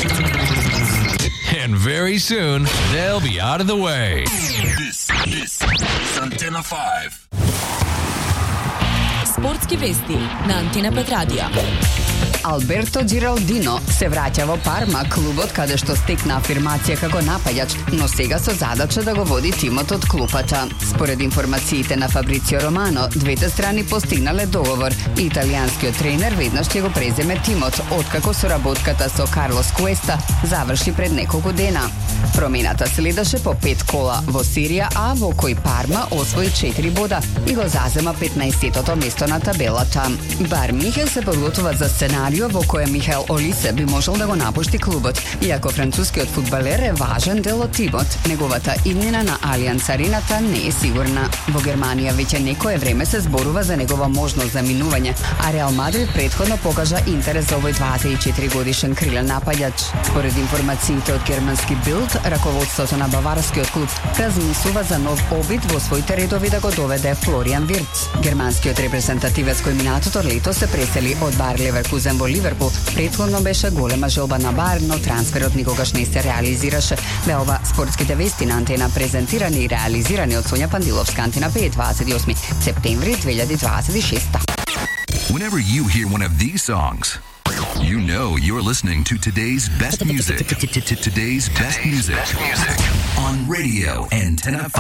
And very soon, they'll be out of the way. This is Antenna 5. Sportski vesti na Antena 5 radija. Alberto Giraldino se vraća во Parma, клубот каде што стекна афирмација како напаѓач, но сега со задача да го води тимот од клупата. Според информациите на Фабрицио Романо, двете страни постигнале договор и италијанскиот тренер веднаш ќе го преземе тимот, откако соработката со Карлос Куеста заврши пред неколку дена. Промената следаше по 5 кола во серија А, во кој Парма освои 4 бода и го зазема 15-тото место на табелата. Бар Михел се подготува за сценарио во која Михел Олисе би можел да го напушти клубот, иако францускиот фудбалер е важен дел од тимот. Неговата иднина на Алијанс Арената не е сигурна. Во Германија веќе некое време се зборува за негова можност за минување, а Реал Мадрид претходно покажа интерес за овој 24 годишен крилен напаѓач. Според информациите од германски Билд, раководството на баварскиот клуб размислува за нов обид во своите редови да го доведе Флориан Вирц. Германскиот репрезентативец кој минатото лето се пресели од Бар Леверкузен во Ливерпул, претходно беше голема желба на Бар, но трансферот никогаш не се реализираше. Бе ова спортските вести на Антена, презентирани и реализирани од Сонја Пандиловска. Антена 5, 28 септември 2026. Whenever you hear one of these songs, you know you're listening to today's best music. Today's best music on Radio Antenna 5.